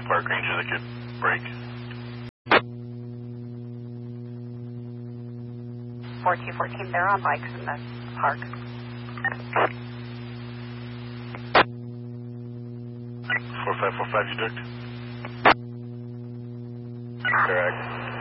park ranger that could break. 4214, they're on bikes in the park. 4545, you dicked? Correct.